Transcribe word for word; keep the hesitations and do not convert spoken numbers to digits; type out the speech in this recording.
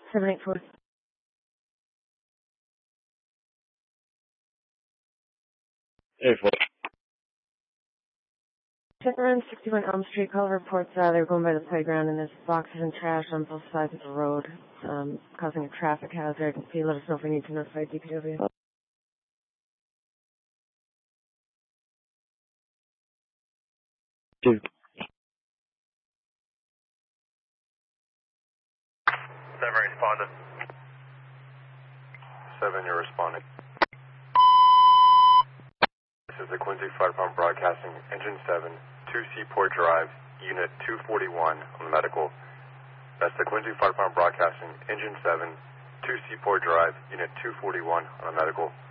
seven eight four. Hey, four. Around sixty-one Elm Street, call reports uh, they were going by the playground and there's boxes and trash on both sides of the road, um, causing a traffic hazard. Can you let us know if we need to notify D P W? Two. Seven responded. Seven, you're responding. This is the Quincy Fire Department Broadcasting, Engine seven, two Seaport Drive, Unit two forty-one on the medical. That's the Quincy Fire Department Broadcasting, Engine seven, two Seaport Drive, Unit two forty-one on the medical.